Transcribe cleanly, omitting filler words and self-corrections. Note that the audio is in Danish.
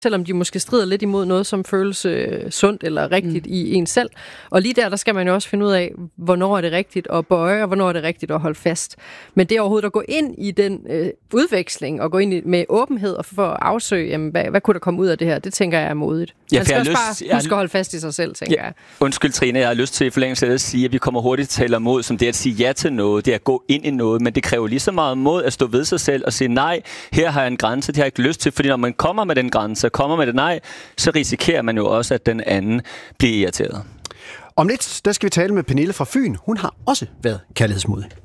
selvom de måske strider lidt imod noget, som føles sundt eller rigtigt i en selv. Og lige der skal man jo også finde ud af, hvornår er det rigtigt at bøje, og hvornår er det rigtigt at holde fast. Men det overhovedet at gå ind i den udveksling, og gå ind med åbenhed og for at afsøge, jamen, hvad kunne der komme ud af det her, det tænker jeg er modigt. Man skal også bare huske at holde fast i sig selv, tænker jeg. Undskyld, Trine, jeg har lyst til i forlængelse af at sige, at vi kommer hurtigt til at tale mod, som det at sige ja til noget, det er at gå ind i noget, men det kræver lige så meget mod at stå ved sig selv og sige nej, her har jeg en grænse, det har jeg ikke lyst til, fordi når man kommer med den grænse, kommer med det nej, så risikerer man jo også, at den anden bliver irriteret. Om lidt, der skal vi tale med Pernille fra Fyn. Hun har også været kærlighedsmodig.